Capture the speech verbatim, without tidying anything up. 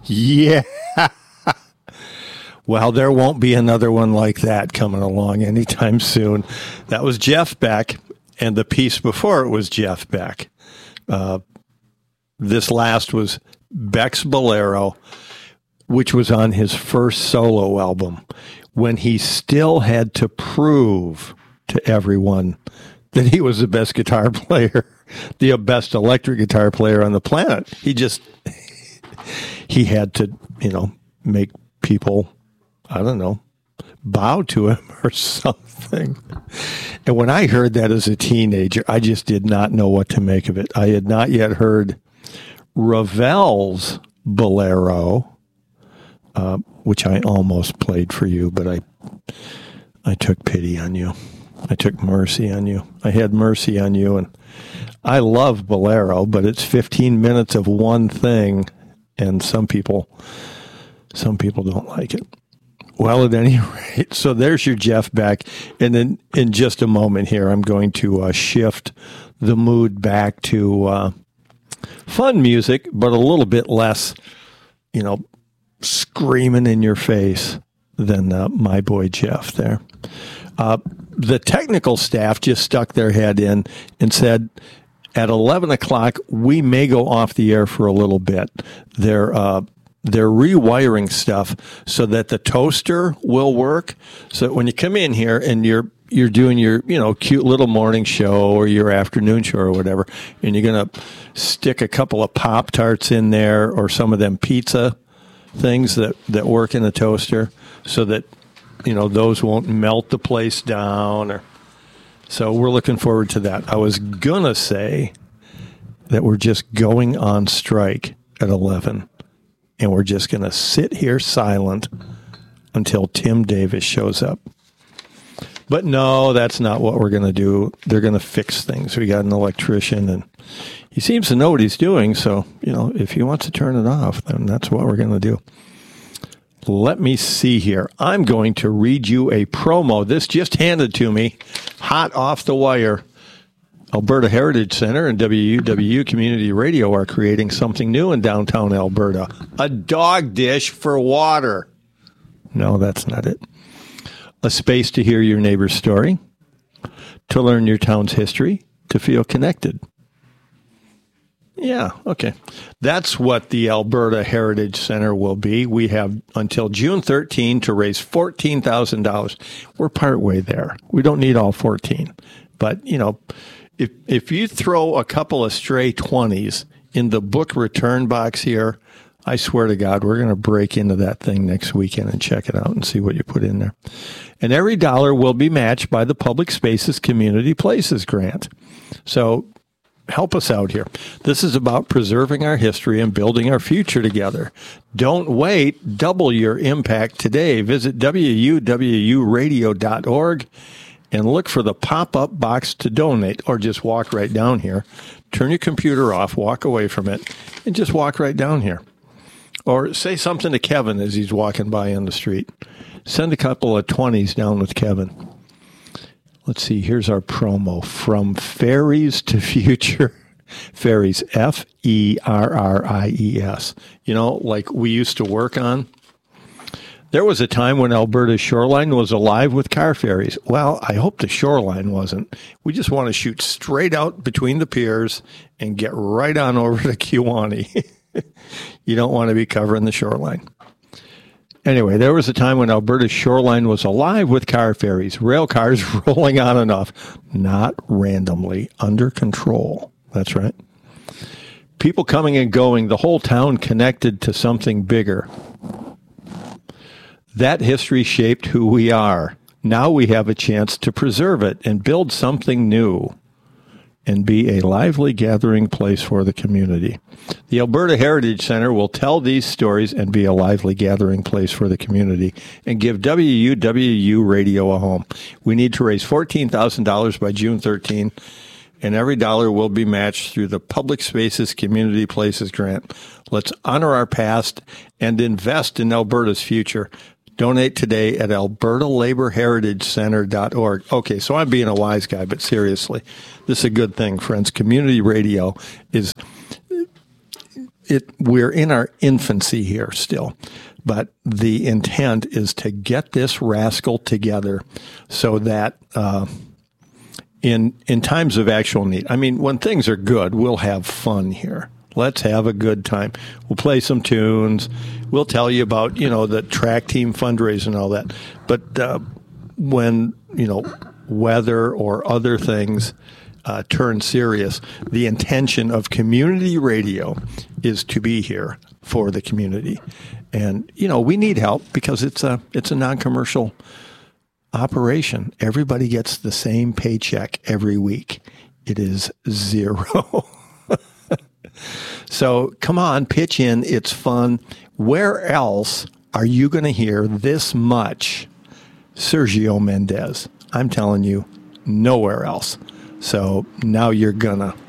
Yeah. Well, there won't be another one like that coming along anytime soon. That was Jeff Beck, and the piece before it was Jeff Beck. Uh, this last was Beck's Bolero, which was on his first solo album, when he still had to prove to everyone that he was the best guitar player, the best electric guitar player on the planet. He just, he had to, you know, make people, I don't know, bow to him or something. And when I heard that as a teenager, I just did not know what to make of it. I had not yet heard Ravel's Bolero, uh, which I almost played for you, but I, I took pity on you. I took mercy on you. I had mercy on you, and I love Bolero, but it's fifteen minutes of one thing, and some people, some people don't like it. Well, at any rate, so there's your Jeff Beck. And then in just a moment here, I'm going to uh, shift the mood back to uh, fun music, but a little bit less, you know, screaming in your face than uh, my boy Jeff there. Uh, the technical staff just stuck their head in and said, at eleven o'clock, we may go off the air for a little bit. They're uh, they're rewiring stuff so that the toaster will work. So that when you come in here and you're you're doing your, you know, cute little morning show or your afternoon show or whatever, and you're going to stick a couple of Pop-Tarts in there or some of them pizza things that, that work in the toaster so that, you know, those won't melt the place down. Or so we're looking forward to that. I was going to say that we're just going on strike at eleven. And we're just going to sit here silent until Tim Davis shows up. But no, that's not what we're going to do. They're going to fix things. We got an electrician, and he seems to know what he's doing. So, you know, if he wants to turn it off, then that's what we're going to do. Let me see here. I'm going to read you a promo. This just handed to me, hot off the wire. Alberta Heritage Center and W U W U Community Radio are creating something new in downtown Alberta. A dog dish for water. No, that's not it. A space to hear your neighbor's story, to learn your town's history, to feel connected. Yeah, okay. That's what the Alberta Heritage Center will be. We have until June thirteenth to raise fourteen thousand dollars. We're partway there. We don't need all fourteen. But, you know, If if you throw a couple of stray twenties in the book return box here, I swear to God, we're going to break into that thing next weekend and check it out and see what you put in there. And every dollar will be matched by the Public Spaces Community Places grant. So help us out here. This is about preserving our history and building our future together. Don't wait. Double your impact today. Visit W U W U radio dot org. And look for the pop-up box to donate, or just walk right down here. Turn your computer off, walk away from it, and just walk right down here. Or say something to Kevin as he's walking by on the street. Send a couple of twenties down with Kevin. Let's see, here's our promo. From Ferries to Future. Ferries, F E R R I E S. You know, like we used to work on. There was a time when Alberta's shoreline was alive with car ferries. Well, I hope the shoreline wasn't. We just want to shoot straight out between the piers and get right on over to Kewaunee. You don't want to be covering the shoreline. Anyway, there was a time when Alberta's shoreline was alive with car ferries, rail cars rolling on and off, not randomly, under control. That's right. People coming and going, the whole town connected to something bigger. That history shaped who we are. Now we have a chance to preserve it and build something new and be a lively gathering place for the community. The Alberta Heritage Center will tell these stories and be a lively gathering place for the community and give W U W U Radio a home. We need to raise fourteen thousand dollars by June thirteenth, and every dollar will be matched through the Public Spaces Community Places grant. Let's honor our past and invest in Alberta's future. Donate today at alberta labor heritage center dot org. Okay, so I'm being a wise guy, but seriously, this is a good thing, friends. Community radio is it we're in our infancy here still, but the intent is to get this rascal together so that uh, in in times of actual need, I mean, when things are good, we'll have fun here. Let's have a good time. We'll play some tunes. We'll tell you about, you know, the track team fundraiser and all that. But uh, when, you know, weather or other things uh, turn serious, the intention of community radio is to be here for the community. And, you know, we need help because it's a it's a non-commercial operation. Everybody gets the same paycheck every week. It is zero. So come on, pitch in. It's fun. Where else are you going to hear this much Sergio Mendes? I'm telling you, nowhere else. So now you're going to